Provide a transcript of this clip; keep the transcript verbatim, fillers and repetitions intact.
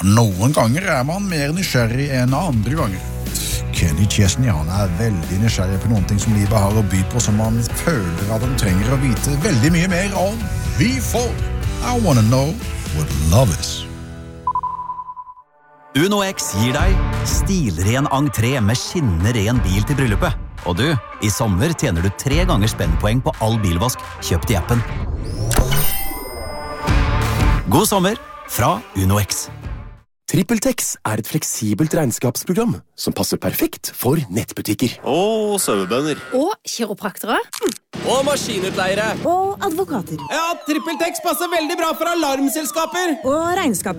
Noen ganger er man mer nysgjerrig enn andre ganger. Kenny Chesney han er veldig nysgjerrig på noen ting som livet har å by på, som man føler at han trenger å vite veldig mye mer om. Vi får I wanna know what love is. Uno X gir deg stilren entré med skinnende ren bil til bryllupet. Og du, i sommer tjener du tre ganger spennpoeng på all bilvask kjøpt i appen. God sommer fra Uno X. TrippelTex er et fleksibelt regnskapsprogram som passer perfekt for nettbutikker. Og sauebønder. Og kiropraktere. Og maskinutleiere. Og advokater. Ja, TrippelTex passer veldig bra for alarmselskaper. Og regnskaps